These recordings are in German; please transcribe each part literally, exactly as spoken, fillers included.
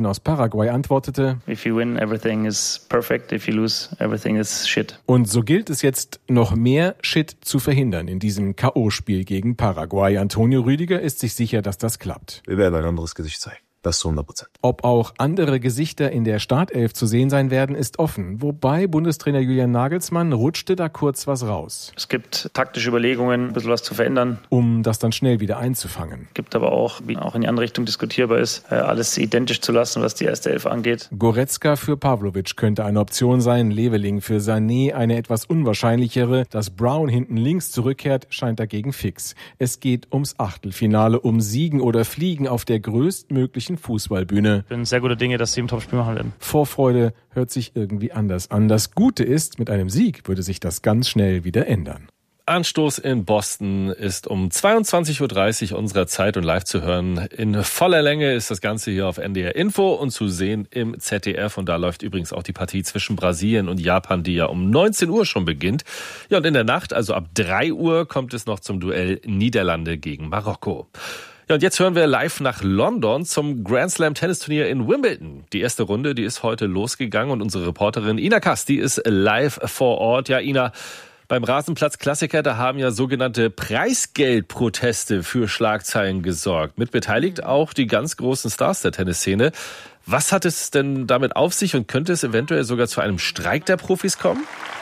aus Paraguay antwortete: If you win, everything is perfect. If you lose, everything is shit. Und so gilt es jetzt, noch mehr Shit zu verhindern in diesem K O-Spiel gegen Paraguay. Antonio Rüdiger ist sich sicher, dass das klappt. Wir werden ein anderes Gesicht zeigen. Das zu hundert Prozent. Ob auch andere Gesichter in der Startelf zu sehen sein werden, ist offen. Wobei Bundestrainer Julian Nagelsmann rutschte da kurz was raus. Es gibt taktische Überlegungen, ein bisschen was zu verändern. Um das dann schnell wieder einzufangen. Es gibt aber auch, wie auch in die andere Richtung diskutierbar ist, alles identisch zu lassen, was die erste Elf angeht. Goretzka für Pavlovic könnte eine Option sein, Leveling für Sané eine etwas unwahrscheinlichere. Dass Brown hinten links zurückkehrt, scheint dagegen fix. Es geht ums Achtelfinale, um Siegen oder Fliegen auf der größtmöglichen Fußballbühne. Ich bin sehr guter Dinge, dass sie im Topspiel machen werden. Vorfreude hört sich irgendwie anders an. Das Gute ist, mit einem Sieg würde sich das ganz schnell wieder ändern. Anstoß in Boston ist um zweiundzwanzig Uhr dreißig unserer Zeit und live zu hören. In voller Länge ist das Ganze hier auf N D R Info und zu sehen im Z D F. Und da läuft übrigens auch die Partie zwischen Brasilien und Japan, die ja um neunzehn Uhr schon beginnt. Ja, und in der Nacht, also ab drei Uhr, kommt es noch zum Duell Niederlande gegen Marokko. Ja, und jetzt hören wir live nach London zum Grand Slam Tennisturnier in Wimbledon. Die erste Runde, die ist heute losgegangen und unsere Reporterin Ina Kass, die ist live vor Ort. Ja, Ina, beim Rasenplatz-Klassiker, da haben ja sogenannte Preisgeldproteste für Schlagzeilen gesorgt. Mit beteiligt auch die ganz großen Stars der Tennisszene. Was hat es denn damit auf sich und könnte es eventuell sogar zu einem Streik der Profis kommen?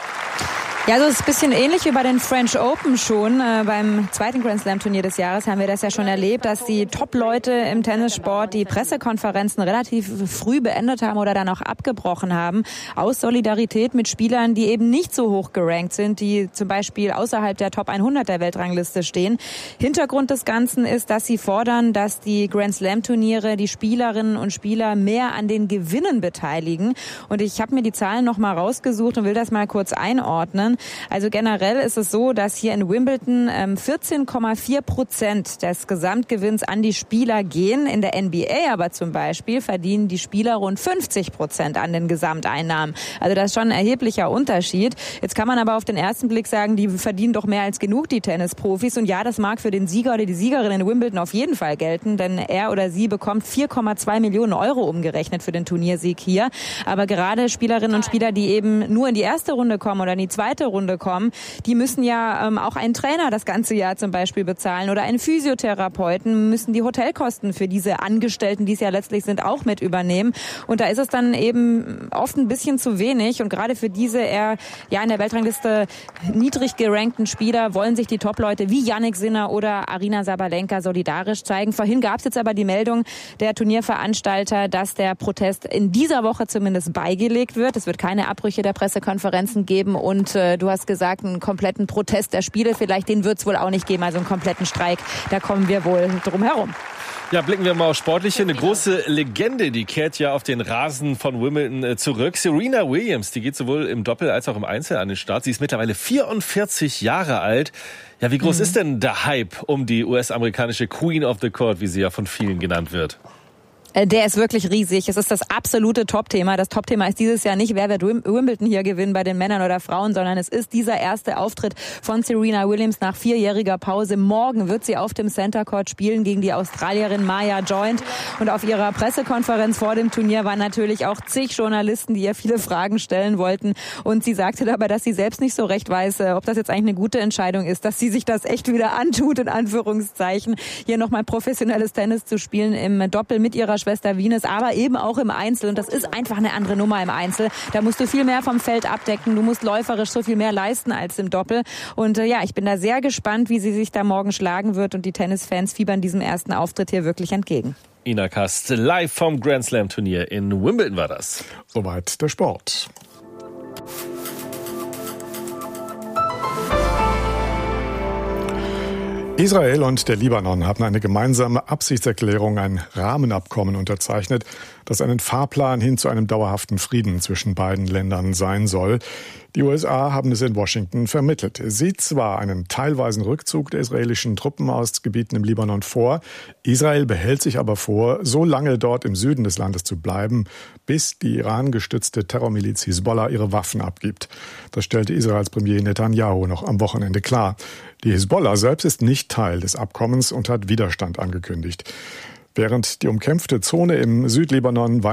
Ja, also es ist ein bisschen ähnlich wie bei den French Open schon. Äh, beim zweiten Grand Slam Turnier des Jahres haben wir das ja schon erlebt, dass die Top-Leute im Tennissport die Pressekonferenzen relativ früh beendet haben oder dann auch abgebrochen haben. Aus Solidarität mit Spielern, die eben nicht so hoch gerankt sind, die zum Beispiel außerhalb der Top hundert der Weltrangliste stehen. Hintergrund des Ganzen ist, dass sie fordern, dass die Grand Slam Turniere die Spielerinnen und Spieler mehr an den Gewinnen beteiligen. Und ich habe mir die Zahlen noch mal rausgesucht und will das mal kurz einordnen. Also generell ist es so, dass hier in Wimbledon ähm, vierzehn Komma vier Prozent des Gesamtgewinns an die Spieler gehen. In der N B A aber zum Beispiel verdienen die Spieler rund fünfzig Prozent an den Gesamteinnahmen. Also das ist schon ein erheblicher Unterschied. Jetzt kann man aber auf den ersten Blick sagen, die verdienen doch mehr als genug, die Tennisprofis. Und ja, das mag für den Sieger oder die Siegerin in Wimbledon auf jeden Fall gelten, denn er oder sie bekommt vier Komma zwei Millionen Euro umgerechnet für den Turniersieg hier. Aber gerade Spielerinnen und Spieler, die eben nur in die erste Runde kommen oder in die zweite Runde kommen, die müssen ja ähm, auch einen Trainer das ganze Jahr zum Beispiel bezahlen oder einen Physiotherapeuten, müssen die Hotelkosten für diese Angestellten, die es ja letztlich sind, auch mit übernehmen. Und da ist es dann eben oft ein bisschen zu wenig. Und gerade für diese eher ja in der Weltrangliste niedrig gerankten Spieler wollen sich die Top-Leute wie Jannik Sinner oder Aryna Sabalenka solidarisch zeigen. Vorhin gab es jetzt aber die Meldung der Turnierveranstalter, dass der Protest in dieser Woche zumindest beigelegt wird. Es wird keine Abbrüche der Pressekonferenzen geben und äh, du hast gesagt, einen kompletten Protest der Spiele, vielleicht den wird es wohl auch nicht geben, also einen kompletten Streik, da kommen wir wohl drum herum. Ja, blicken wir mal auf Sportliche. Eine große Legende, die kehrt ja auf den Rasen von Wimbledon zurück. Serena Williams, die geht sowohl im Doppel als auch im Einzel an den Start. Sie ist mittlerweile vierundvierzig Jahre alt. Ja, wie groß mhm. ist denn der Hype um die U S-amerikanische Queen of the Court, wie sie ja von vielen genannt wird? Der ist wirklich riesig. Es ist das absolute Topthema. Das Topthema ist dieses Jahr nicht, wer wird Wimbledon hier gewinnen bei den Männern oder Frauen, sondern es ist dieser erste Auftritt von Serena Williams nach vierjähriger Pause. Morgen wird sie auf dem Center Court spielen gegen die Australierin Maya Joint. Und auf ihrer Pressekonferenz vor dem Turnier waren natürlich auch zig Journalisten, die ihr viele Fragen stellen wollten. Und sie sagte dabei, dass sie selbst nicht so recht weiß, ob das jetzt eigentlich eine gute Entscheidung ist, dass sie sich das echt wieder antut, in Anführungszeichen, hier nochmal professionelles Tennis zu spielen im Doppel mit ihrer Schwester Venus, aber eben auch im Einzel. Und das ist einfach eine andere Nummer im Einzel. Da musst du viel mehr vom Feld abdecken. Du musst läuferisch so viel mehr leisten als im Doppel. Und äh, ja, ich bin da sehr gespannt, wie sie sich da morgen schlagen wird. Und die Tennisfans fiebern diesem ersten Auftritt hier wirklich entgegen. Ina Kast, live vom Grand Slam Turnier in Wimbledon war das. Soweit der Sport. Israel und der Libanon haben eine gemeinsame Absichtserklärung, ein Rahmenabkommen unterzeichnet, das einen Fahrplan hin zu einem dauerhaften Frieden zwischen beiden Ländern sein soll. Die U S A haben es in Washington vermittelt. Sieht zwar einen teilweisen Rückzug der israelischen Truppen aus Gebieten im Libanon vor, Israel behält sich aber vor, so lange dort im Süden des Landes zu bleiben, bis die Iran-gestützte Terrormiliz Hisbollah ihre Waffen abgibt. Das stellte Israels Premier Netanyahu noch am Wochenende klar. Die Hisbollah selbst ist nicht Teil des Abkommens und hat Widerstand angekündigt. Während die umkämpfte Zone im Südlibanon